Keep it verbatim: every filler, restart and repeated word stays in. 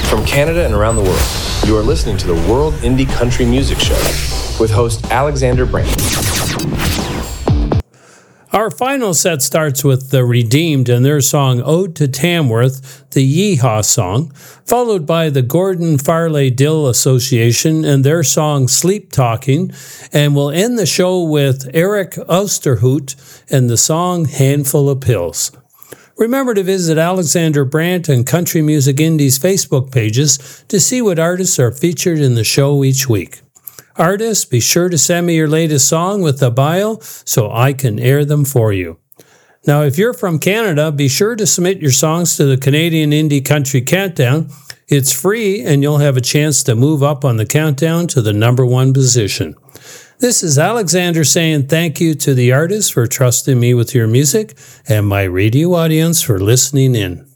From Canada and around the world, you are listening to the World Indie Country Music Show with host Alexander Brandt. Our final set starts with The Redeemed and their song Ode to Tamworth, the Yeehaw song, followed by the Gordon Farley Dill Association and their song Sleep Talking, and we'll end the show with Eric Osterhout and the song Handful of Pills. Remember to visit Alexander Brandt and Country Music Indies Facebook pages to see what artists are featured in the show each week. Artists, be sure to send me your latest song with the bio so I can air them for you. Now, if you're from Canada, be sure to submit your songs to the Canadian Indie Country Countdown. It's free, and you'll have a chance to move up on the countdown to the number one position. This is Alexander saying thank you to the artists for trusting me with your music and my radio audience for listening in.